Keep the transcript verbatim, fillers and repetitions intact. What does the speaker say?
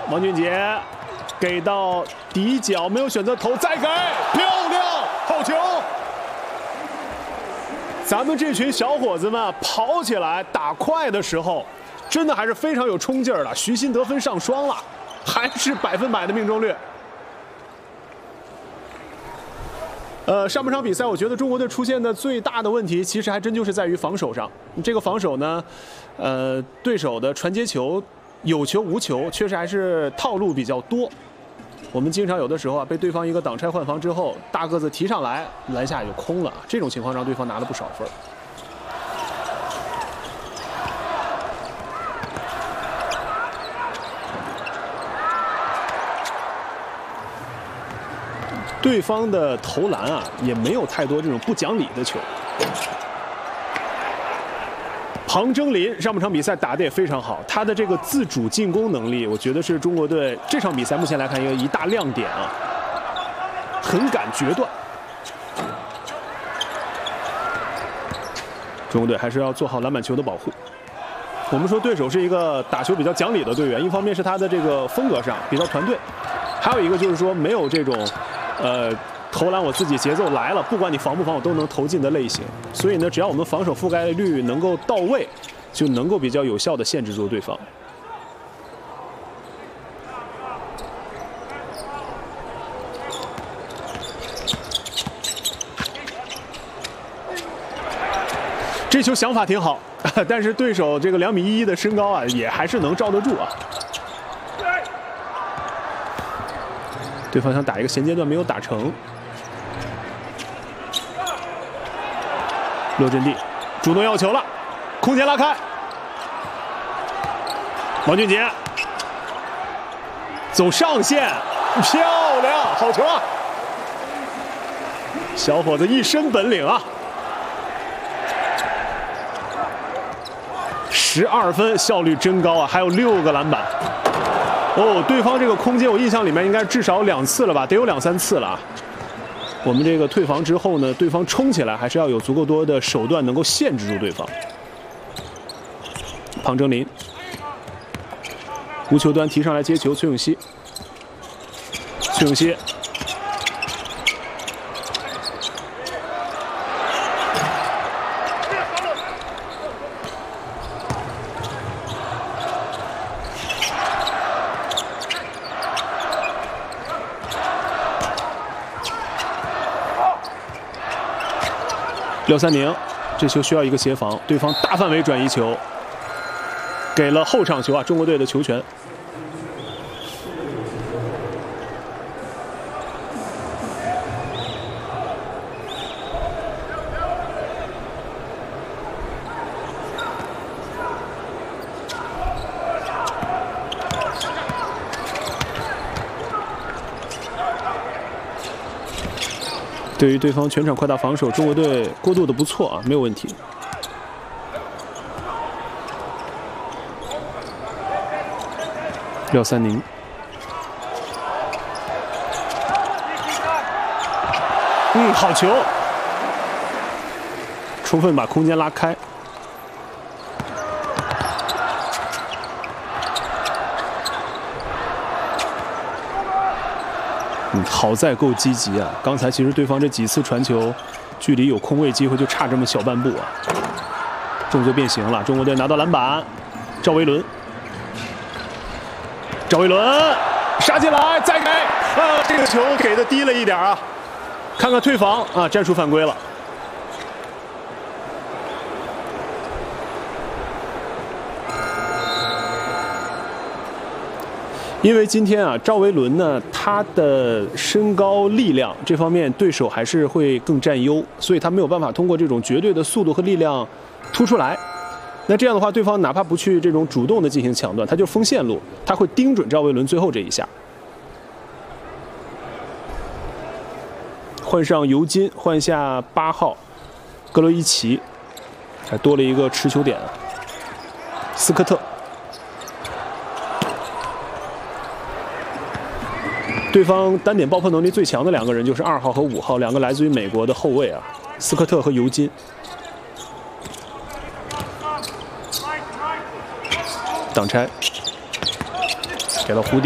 王俊杰给到底角，没有选择投，再给，漂亮，好球！咱们这群小伙子们跑起来打快的时候，真的还是非常有冲劲儿的。徐新得分上双了，还是百分百的命中率。呃，上半场比赛，我觉得中国队出现的最大的问题，其实还真就是在于防守上。这个防守呢，呃，对手的传接球有球无球，确实还是套路比较多。我们经常有的时候啊，被对方一个挡拆换防之后，大个子提上来，篮下也就空了。这种情况让对方拿了不少分。对方的投篮啊，也没有太多这种不讲理的球。庞征林上半场比赛打得也非常好，他的这个自主进攻能力，我觉得是中国队这场比赛目前来看一个一大亮点啊，很敢决断。中国队还是要做好篮板球的保护。我们说对手是一个打球比较讲理的队员，一方面是他的这个风格上比较团队，还有一个就是说没有这种。呃，投篮我自己节奏来了，不管你防不防，我都能投进的类型。所以呢，只要我们防守覆盖率能够到位，就能够比较有效的限制住对方。这球想法挺好，但是对手这个两米一一的身高啊，也还是能罩得住啊。对方想打一个衔接段没有打成，骆振地主动要球了，空间拉开，王俊杰走上线，漂亮，好球啊！小伙子一身本领啊！十二分，效率真高啊，还有六个篮板。哦，对方这个空间，我印象里面应该至少两次了吧，得有两三次了啊。我们这个退防之后呢，对方冲起来还是要有足够多的手段能够限制住对方。庞征林，无球端提上来接球，崔永熙，崔永熙，廖三宁，这球需要一个协防，对方大范围转移球，给了后场球啊，中国队的球权。对于对方全场扩大防守，中国队过渡的不错啊，没有问题。廖三宁，嗯，好球，充分把空间拉开。嗯，好在够积极啊！刚才其实对方这几次传球，距离有空位机会就差这么小半步啊。动作变形了，中国队拿到篮板，赵维伦，赵维伦杀进来，再给，啊，这个球给的低了一点啊！看看退防啊，战术犯规了。因为今天啊，赵维伦呢，他的身高、力量这方面对手还是会更占优，所以他没有办法通过这种绝对的速度和力量突出来。那这样的话，对方哪怕不去这种主动的进行抢断，他就锋线路，他会盯准赵维伦最后这一下。换上尤金，换下八号格罗伊奇，还多了一个持球点，斯科特。对方单点爆破能力最强的两个人就是二号和五号，两个来自于美国的后卫啊，斯科特和尤金。挡拆，给了胡迪。